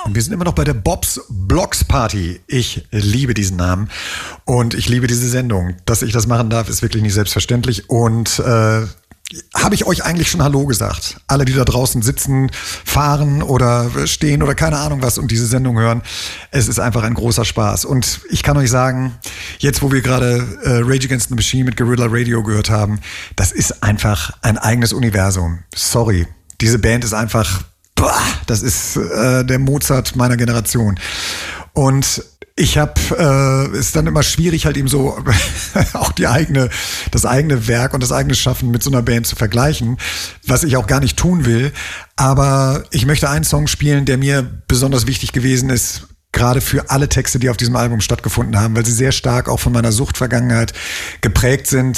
Und wir sind immer noch bei der Bob's Blocks Party. Ich liebe diesen Namen und ich liebe diese Sendung. Dass ich das machen darf, ist wirklich nicht selbstverständlich. Und habe ich euch eigentlich schon Hallo gesagt? Alle, die da draußen sitzen, fahren oder stehen oder keine Ahnung was und diese Sendung hören. Es ist einfach ein großer Spaß. Und ich kann euch sagen, jetzt wo wir gerade Rage Against the Machine mit Guerrilla Radio gehört haben, das ist einfach ein eigenes Universum. Sorry, diese Band ist einfach, das ist der Mozart meiner Generation. Und ich habe, ist dann immer schwierig, halt eben so auch das eigene Werk und das eigene Schaffen mit so einer Band zu vergleichen, was ich auch gar nicht tun will. Aber ich möchte einen Song spielen, der mir besonders wichtig gewesen ist, gerade für alle Texte, die auf diesem Album stattgefunden haben, weil sie sehr stark auch von meiner Suchtvergangenheit geprägt sind.